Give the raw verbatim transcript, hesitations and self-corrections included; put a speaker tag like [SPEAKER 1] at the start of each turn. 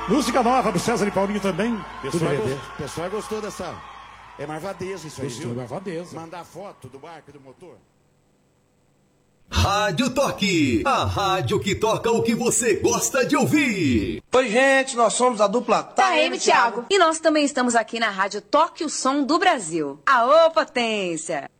[SPEAKER 1] Música nova do César e Paulinho também.
[SPEAKER 2] Pessoal, gost... pessoal gostou dessa... É marvadeza isso aí,
[SPEAKER 1] Gostou,
[SPEAKER 2] viu?
[SPEAKER 1] marvadeza.
[SPEAKER 2] Mandar foto do barco e do motor.
[SPEAKER 3] Rádio Toque, a rádio que toca o que você gosta de ouvir.
[SPEAKER 4] Oi, gente, nós somos a dupla
[SPEAKER 5] Taeme, Thiago. E nós também estamos aqui na rádio Toque o Som do Brasil. Aô, potência!